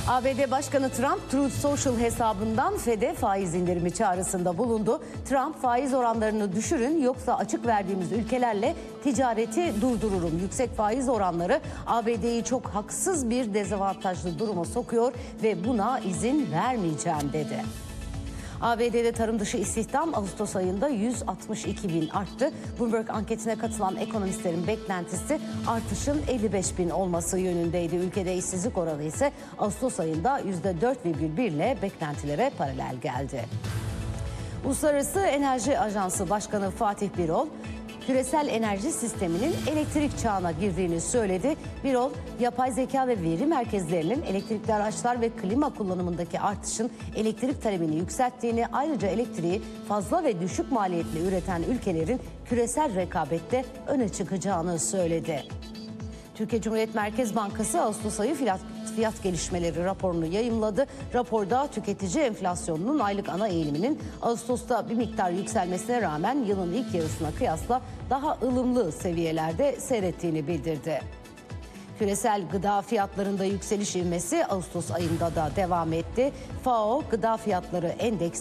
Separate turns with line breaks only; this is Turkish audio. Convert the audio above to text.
ABD Başkanı Trump, Truth Social hesabından Fed'e faiz indirimi çağrısında bulundu. Trump, faiz oranlarını düşürün yoksa açık verdiğimiz ülkelerle ticareti durdururum. Yüksek faiz oranları ABD'yi çok haksız bir dezavantajlı duruma sokuyor ve buna izin vermeyeceğim dedi. ABD'de tarım dışı istihdam Ağustos ayında 162 bin arttı. Bloomberg anketine katılan ekonomistlerin beklentisi artışın 55 bin olması yönündeydi. Ülkede işsizlik oranı ise Ağustos ayında %4,1 ile beklentilere paralel geldi. Uluslararası Enerji Ajansı Başkanı Fatih Birol, küresel enerji sisteminin elektrik çağına girdiğini söyledi. Birol, yapay zeka ve veri merkezlerinin elektrikli araçlar ve klima kullanımındaki artışın elektrik talebini yükselttiğini, ayrıca elektriği fazla ve düşük maliyetli üreten ülkelerin küresel rekabette öne çıkacağını söyledi. Türkiye Cumhuriyet Merkez Bankası Ağustos ayı fiyat gelişmeleri raporunu yayımladı. Raporda tüketici enflasyonunun aylık ana eğiliminin Ağustos'ta bir miktar yükselmesine rağmen yılın ilk yarısına kıyasla daha ılımlı seviyelerde seyrettiğini bildirdi. Küresel gıda fiyatlarında yükseliş ivmesi Ağustos ayında da devam etti. FAO Gıda Fiyatları Endeksi